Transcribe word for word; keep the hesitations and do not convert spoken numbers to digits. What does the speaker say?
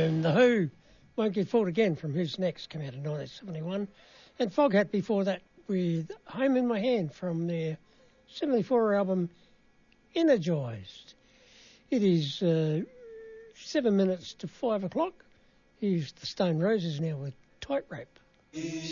And The Who, Won't Get Fooled Again, from Who's Next, came out in nineteen seventy-one. And Foghat before that with Home in My Hand from their seventy-four album Energised. It is uh, seven minutes to five o'clock. Here's the Stone Roses now with Tightrope.